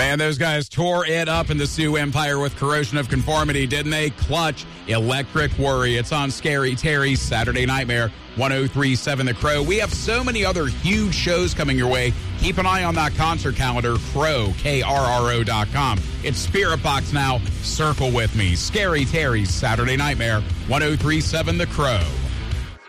Man, those guys tore it up in the Sioux Empire with Corrosion of Conformity, didn't they? Clutch, Electric Worry. It's on Scary Terry's Saturday Nightmare, 103.7 The Crow. We have so many other huge shows coming your way. Keep an eye on that concert calendar, KRRO.com. It's Spirit Box now. Circle with me. Scary Terry's Saturday Nightmare, 103.7 The Crow.